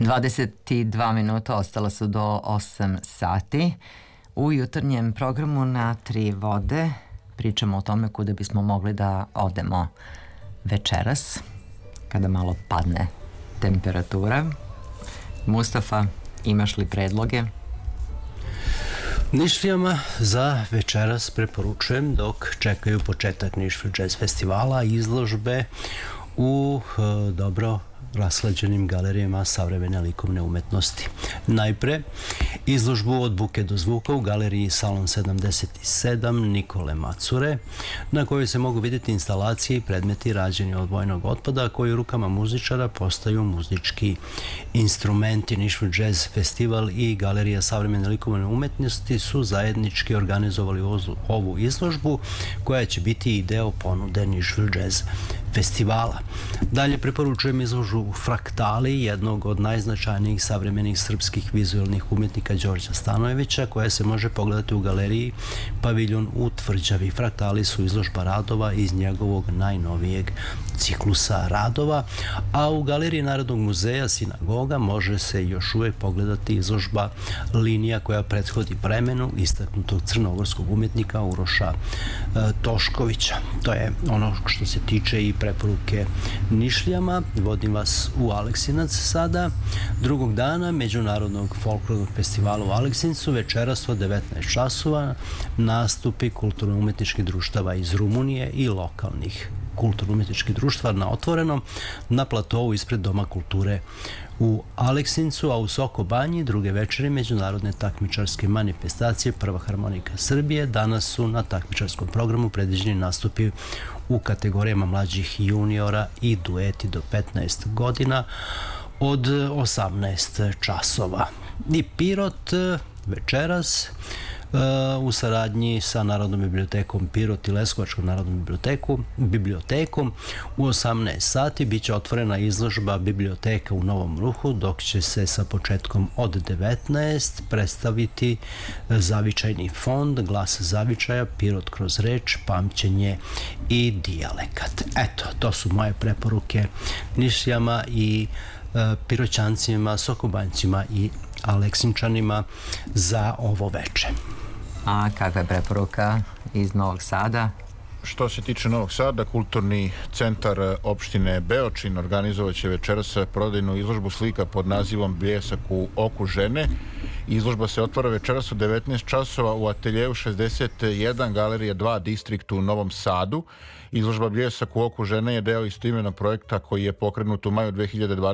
22 minuta ostala su do 8 sati. U jutarnjem programu na Tri vode pričamo o tome kuda bismo mogli da odemo večeras, kada malo padne temperatura. Mustafa, imaš li predloge? Nišlijama za večeras preporučujem, dok čekaju početak Nišlija Jazz festivala, izložbe u dobro raslađenim galerijama savremene likovne umetnosti. Najpre, izložbu Od buke do zvuka u galeriji Salon 77 Nikole Macure, na kojoj se mogu vidjeti instalacije i predmeti rađeni od vojnog otpada, koji rukama muzičara postaju muzički instrumenti. Nišlija Jazz festival i galerija savremene likovne umetnosti su zajednički organizovali ovu izložbu, koja će biti i deo ponude Nišlija Jazz festivala. Dalje preporučujem izložbu Fraktali, jednog od najznačajnijih savremenih srpskih vizualnih umjetnika Đorđa Stanojevića, koja se može pogledati u galeriji Paviljon u Tvrđavi. Fraktali su izložba radova iz njegovog najnovijeg ciklusa radova, a u galeriji Narodnog muzeja Sinagoga može se još uvijek pogledati izložba Linija koja prethodi vremenu istaknutog crnogorskog umjetnika Uroša Toškovića. To je ono što se tiče i preporuke Nišlijama. Vodim vas u Aleksinac sada. Drugog dana Međunarodnog folklornog festivala u Aleksincu večeras od 19 časova nastupi kulturno-umetničkih društava iz Rumunije i lokalnih kulturno-umetničkih društva na otvorenom na platovu ispred Doma kulture u Aleksincu, a u Soko Banji druge večeri međunarodne takmičarske manifestacije Prva harmonika Srbije. Danas su na takmičarskom programu predviđeni nastupi u kategorijama mlađih juniora i dueti do 15 godina od 18 časova. I Pirot večeras u saradnji sa Narodnom bibliotekom Pirot i Leskovačkom narodnom bibliotekom u 18 sati bit će otvorena izložba Biblioteka u Novom Ruhu, dok će se sa početkom od 19 predstaviti zavičajni fond, glas zavičaja, Pirot kroz reč, pamćenje i dijalekat. Eto, to su moje preporuke Nišlijama i Piroćancima, Sokobanjcima i Aleksinčanima za ovo veče. A kakva je preporuka iz Novog Sada? Što se tiče Novog Sada, Kulturni centar opštine Beočin organizovat će večeras prodajnu izložbu slika pod nazivom Bljesak u oku žene. Izložba se otvara večeras u 19 časova u ateljevu 61 galerija 2 distriktu u Novom Sadu. Izložba Bljesak u oku žene je deo istoimenog projekta koji je pokrenut u maju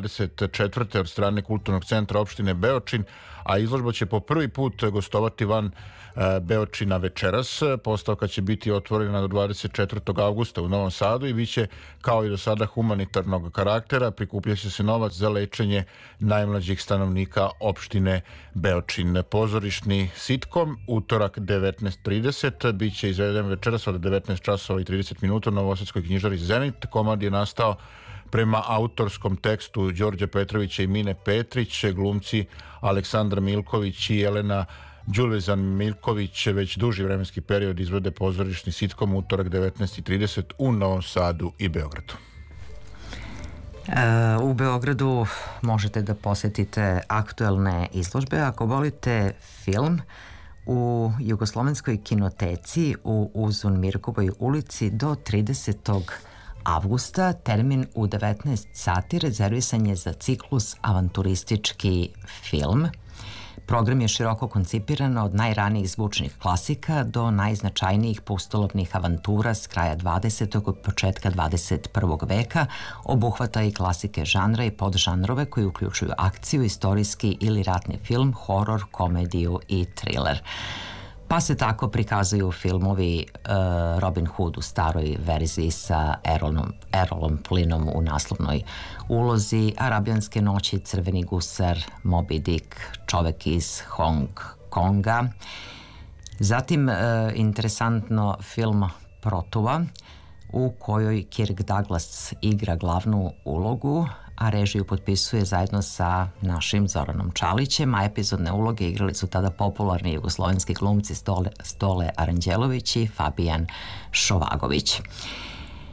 2024. od strane Kulturnog centra opštine Beočin, a izložba će po prvi put gostovati van Beočina večeras. Postavka će biti otvorena do 24. augusta u Novom Sadu i bit će, kao i do sada, humanitarnog karaktera. Prikupljat će se novac za lečenje najmlađih stanovnika opštine Beočin. Pozorišni sitkom, utorak 19.30, bit će izveden večeras od 19 časova i 30 minuta u Novosadskoj knjižari Zenit. Komad je nastao prema autorskom tekstu Đorđa Petrovića i Mine Petrić. Glumci Aleksandra Milković i Jelena Đulezan Milković već duži vremenski period izvode pozorišni sitkom utorak 19.30 u Novom Sadu i Beogradu. U Beogradu možete da posetite aktuelne izložbe. Ako volite film, u Jugoslovenskoj kinoteci u Uzun Mirkovoj ulici do 30. avgusta, termin u 19 sati rezervisan je za ciklus avanturistički film. Program je široko koncipiran od najranijih zvučnih klasika do najznačajnijih pustolovnih avantura s kraja 20. i početka 21. veka, obuhvata i klasike žanra i podžanrove koji uključuju akciju, istorijski ili ratni film, horor, komediju i thriller. Pa se tako prikazuju filmovi Robin Hood u staroj verziji sa Errolom Flynnom u naslovnoj ulozi, Arabijanske noći, Crveni gusar, Moby Dick, Čovek iz Hong Konga. Zatim, interesantno, film Protuva, u kojoj Kirk Douglas igra glavnu ulogu, a režiju potpisuje zajedno sa našim Zoranom Čalićem, a epizodne uloge igrali su tada popularni jugoslovenski glumci Stole Aranđelović i Fabijan Šovagović.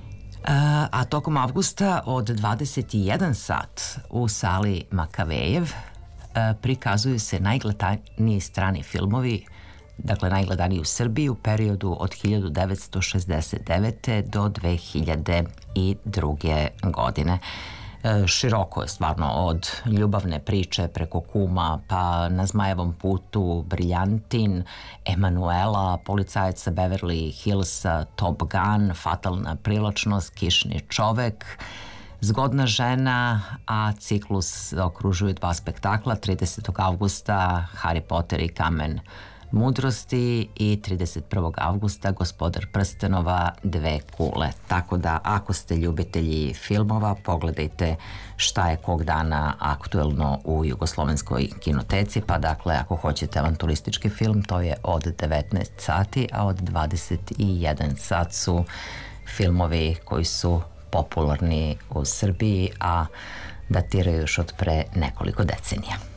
A tokom avgusta od 21 sat u sali Makavejev prikazuju se najgledaniji strani filmovi, dakle najgledaniji u Srbiji u periodu od 1969. do 2002. godine. Široko je stvarno, od ljubavne priče preko Kuma, pa Na zmajevom putu, Briljantin, Emanuela, Policajac sa Beverly Hillsa, Top Gun, Fatalna privlačnost, Kišni čovek, Zgodna žena, a ciklus okružuju 2 spektakla, 30. avgusta Harry Potter i kamen mudrosti i 31. avgusta Gospodar prstenova, 2 kule. Tako da ako ste ljubitelji filmova, pogledajte šta je kog dana aktuelno u Jugoslovenskoj kinoteci, pa dakle ako hoćete avanturistički film, to je od 19 sati, a od 21 sat su filmovi koji su popularni u Srbiji, a datiraju još od pre nekoliko decenija.